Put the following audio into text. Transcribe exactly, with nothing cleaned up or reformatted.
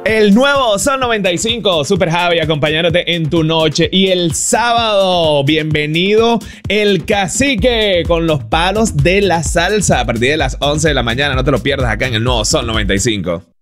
El nuevo Sol noventa y cinco, Super Javi acompañándote en tu noche. Y el sábado, bienvenido el Cacique con los palos de la salsa a partir de las once de la mañana. No te lo pierdas acá en el nuevo Sol noventa y cinco.